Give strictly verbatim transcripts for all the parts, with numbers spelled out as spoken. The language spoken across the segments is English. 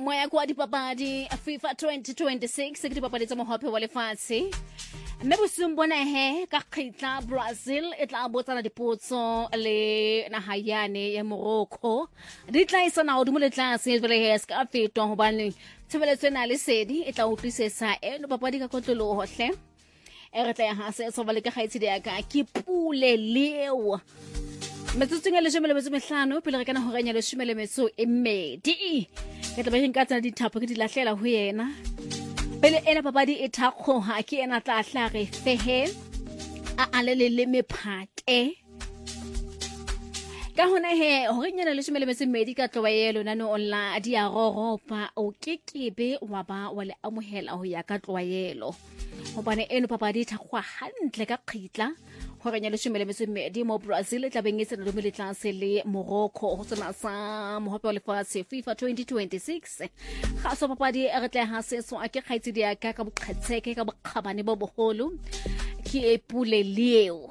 moya kwa dipapadi FIFA twenty twenty-six ke dipapadi tsa mohope wa lefatshe mme bosong bona he ka khitla Brazil e tla botsana dipotso le naha yane ya Morocco di tla isana hodimo le tlase jwale he ska fetwa hobane tshebeletso ena le sedi e tla utlwisesa eno papadi ka kotlolo hohle e re tla ya ha se so ba le ka gaitsi ya ka ke pule leo metsotsong le jemele metso mehlano pele re kana ho renya le shumele metso e mmedi ke tla ba ke nkatsa dithapo ke di lahlela ho yena pele ena papadi e thakgo ha ke ena tla hlare fehe a alele le mephate ka hona he ho renya le shumele metso mmedi ka tloba yelo nano online di a roropa o kekebe wa ba wa le amohela ho ya ka tloba yelo hobane eno papadi thakgwa hantle ka khitla ho renya le shumele metso mmedi mo Brazil e tla bengetse le le tlase le Morocco ho tsena sa mohope wa lefatshe FIFA twenty twenty-six ga so papadi e re tla ha se so a ke kgaitsi dia ka ka boqhetseke ka bokgabane bo boholo ke e pule leo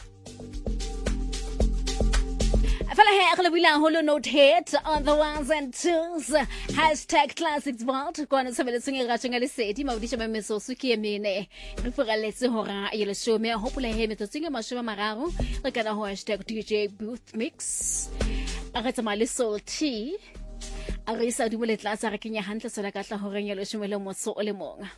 Fala he re lebila holo note hit on the ones and twos hashtag classics vault kwana sebeletseng e ratsheng le sedi mabudisha ba mesosu ke emene re foraletse hora ye le shome hopula he metsotseng e mashome mararo re kana ho hashtag D J Booth Mix a re tsama le soul tea a re isa dumole tlasa re kenya hantle sona ka tla horeng ye le shome le motso o le monga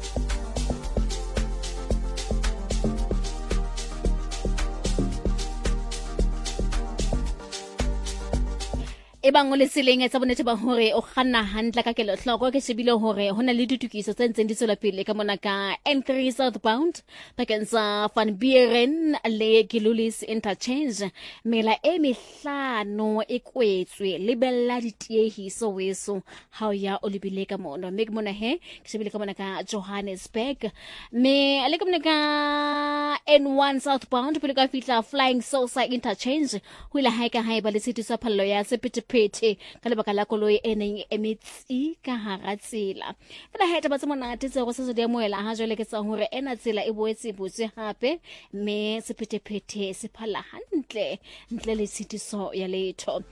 e bang o le seleng etsa bonete ba hore o kganna handla ka kelo hloko ke shebile hore hona le ditukiso tse ntseng di tswela pele ka mona ka N three southbound bakeng sa Van Buren le Gilulis interchange mela e mehlano e kwetswe lebella ditiehiso weso ha ya o lebile ka mona mme ke mona he ke shebile ka mona ka Johannesburg me le ka mona ka N one southbound pele ka fitla Flying Saucer interchange ho ila ha ka ha ba le sitiso phallo ya sepete pete ka lebaka la koloi e neng emetsi ka hara tsela fela heta ba tsmona tse go se se demoela ha jole ke tsa hore ena tsela e boetse botse hape me sepete pete se phala hantle ntle le sitiso ya letho